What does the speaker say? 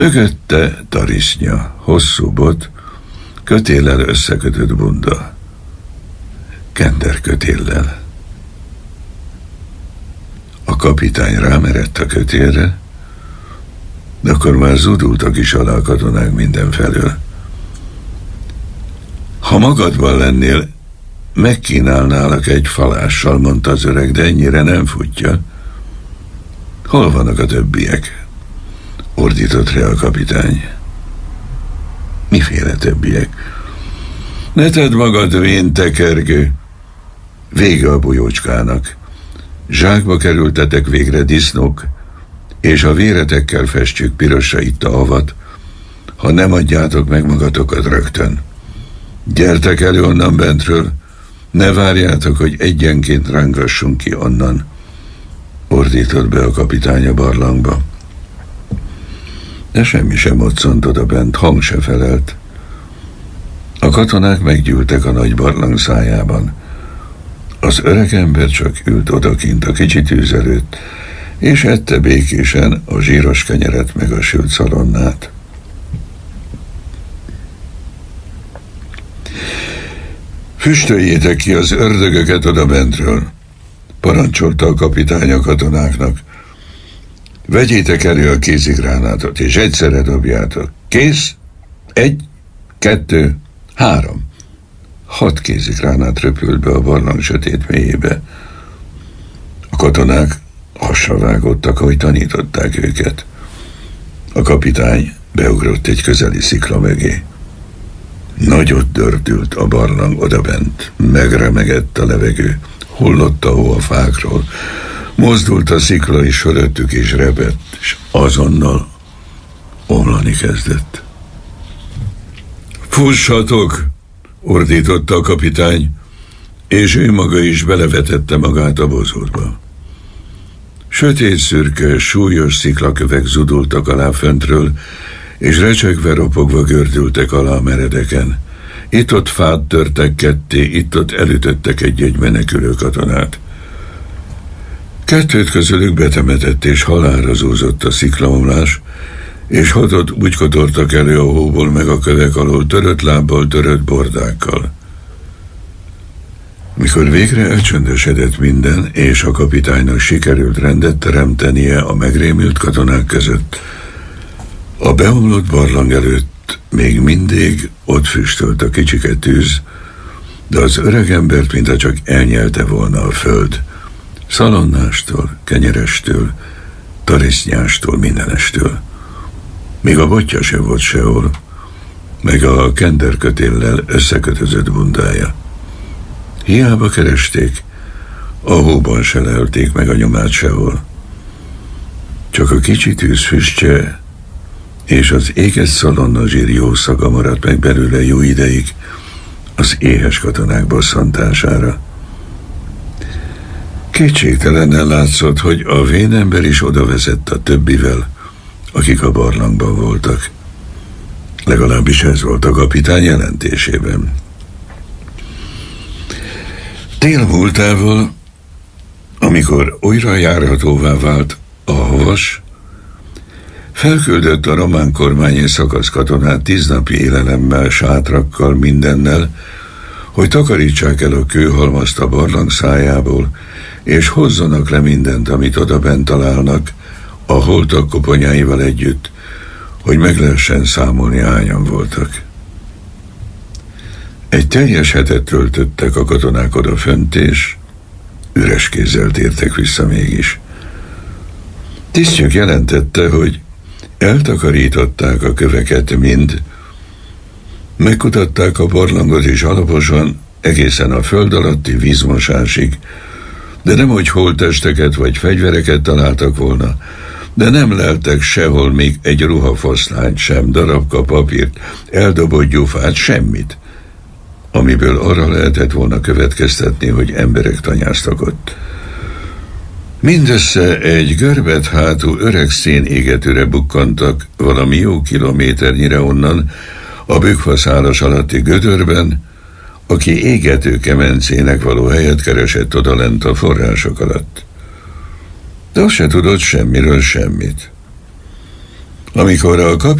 Mögötte tarisznya, hosszú bot, kötéllel összekötött bunda, kenderkötéllel. A kapitány rámerett a kötélre, de akkor már zúdultak is alá a katonák mindenfelől. Ha magadban lennél, megkínálnálak egy falással, mondta az öreg, de ennyire nem futja. Hol vannak a többiek? Ordított rá a kapitány. Miféle többiek? Ne tedd magad vén, tekergő! Vége a bujócskának. Zsákba kerültetek végre, disznók, és a véretekkel festjük pirosra itt a havat, ha nem adjátok meg magatokat rögtön. Gyertek elő onnan bentről, ne várjátok, hogy egyenként rángassunk ki onnan, ordított be a kapitány a barlangba. De semmi sem moccant oda bent, hang se felelt. A katonák meggyűltek a nagy barlang szájában. Az öreg ember csak ült odakint a kicsi tűz előtt, és ette békésen a zsíros kenyeret meg a sült szalonnát. Füstöljétek ki az ördögöket oda bentről, parancsolta a kapitány a katonáknak. Vegyétek elő a kézigránátot, és egyszerre dobjátok. Kész? 1, 2, 3. 6 kézigránát röpült be a barlang sötét mélyébe. A katonák hasra vágottak, ahogy tanították őket. A kapitány beugrott egy közeli szikla mögé. Nagyot dördült a barlang odabent, megremegett a levegő, hullott a hó a fákról, mozdult a szikla is fölöttük és rebett, és azonnal omlani kezdett. Fussatok! Ordította a kapitány, és ő maga is belevetette magát a bozótba. Sötét szürke, súlyos sziklakövek zudultak alá föntről, és recsegve ropogva gördültek alá a meredeken. Itt-ott fát törtek ketté, itt-ott elütöttek egy-egy menekülő katonát. 2 közülük betemetett és halálra zúzott a sziklaomlás, és 6 úgy kotortak elő a hóból meg a kövek alól, törött lábbal, törött bordákkal. Mikor végre elcsöndesedett minden, és a kapitánynak sikerült rendet teremtenie a megrémült katonák között, a beomlott barlang előtt még mindig ott füstölt a kicsike tűz, de az öreg embert mintha csak elnyelte volna a föld, szalonnástól, kenyerestől, tarisznyástól, mindenestől. Még a botja se volt sehol, meg a kenderkötéllel összekötözött bundája. Hiába keresték, a hóban se lelték meg a nyomát sehol. Csak a kicsi tűzfüstje és az éges szalonna zsír jó szaga maradt meg belőle jó ideig az éhes katonák bosszantására. Kétségtelenen látszott, hogy a vénember is oda vezett a többivel, akik a barlangban voltak. Legalábbis ez volt a kapitány jelentésében. Tél múltával, amikor újra járhatóvá vált a havas, felküldött a román kormány egy szakaszkatonát 10 napi élelemmel, sátrakkal, mindennel, hogy takarítsák el a kőhalmazt a barlang szájából, és hozzanak le mindent, amit oda bent találnak, a holtak koponyáival együtt, hogy meg lehessen számolni, hányan voltak. Egy teljes hetet töltöttek a katonák odafönt, és üres kézzel tértek vissza mégis. Tisztjük jelentette, hogy eltakarították a köveket mind, megkutatták a barlangot is alaposan, egészen a föld alatti vízmosásig, de nem hogy holttesteket vagy fegyvereket találtak volna, de nem leltek sehol még egy ruhafoszlányt sem, darabka papírt, eldobott gyufát, semmit, amiből arra lehetett volna következtetni, hogy emberek tanyáztak ott. Mindössze egy görbet hátú öreg szénégetőre bukkantak valami jó kilométernyire onnan, a bükkfaszálas alatti gödörben, aki égető kemencének való helyet keresett odalent a források alatt. De azt se tudott semmiről semmit. Amikor a